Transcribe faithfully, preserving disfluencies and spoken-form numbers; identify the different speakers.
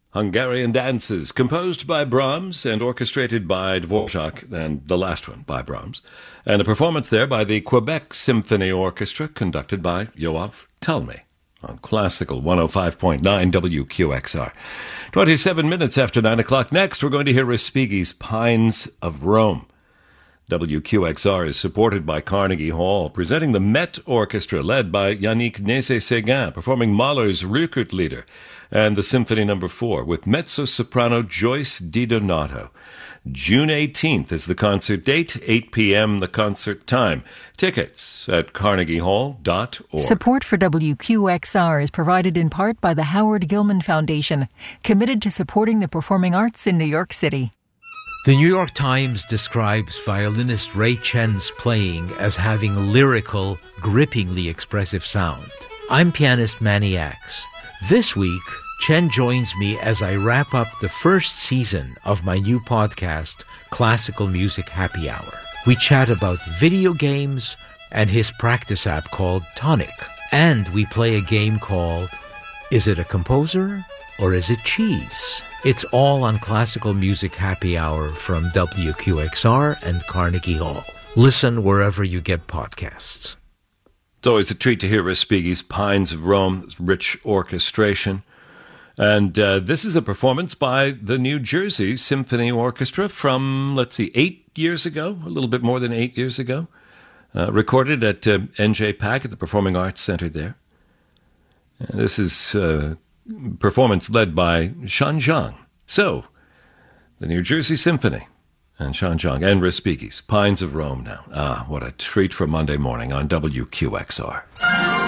Speaker 1: Hungarian Dances, composed by Brahms and orchestrated by Dvorak, and the last one by Brahms, and a performance there by the Quebec Symphony Orchestra, conducted by Yoav Talmy, on Classical one oh five point nine W Q X R. twenty-seven minutes after nine o'clock. Next, we're going to hear Respighi's Pines of Rome. W Q X R is supported by Carnegie Hall, presenting the Met Orchestra, led by Yannick Nézet-Séguin, performing Mahler's Rückertlieder and the Symphony Number four, with mezzo-soprano Joyce DiDonato. June eighteenth is the concert date, eight p.m. the concert time. Tickets at carnegie hall dot org.
Speaker 2: Support for W Q X R is provided in part by the Howard Gilman Foundation, committed to supporting the performing arts in New York City.
Speaker 3: The New York Times describes violinist Ray Chen's playing as having a lyrical, grippingly expressive sound. I'm pianist Manny Axe. This week, Chen joins me as I wrap up the first season of my new podcast, Classical Music Happy Hour. We chat about video games and his practice app called Tonic. And we play a game called Is It a Composer or Is It Cheese? It's all on Classical Music Happy Hour from W Q X R and Carnegie Hall. Listen wherever you get podcasts.
Speaker 1: It's always a treat to hear Respighi's Pines of Rome, rich orchestration. And uh, this is a performance by the New Jersey Symphony Orchestra from, let's see, eight years ago, a little bit more than eight years ago. Uh, recorded at uh, N J PAC at the Performing Arts Center there. Uh, this is a uh, performance led by Shan Zhang. So, the New Jersey Symphony and Shan Zhang and Respighi's Pines of Rome now. Ah, what a treat for Monday morning on W Q X R.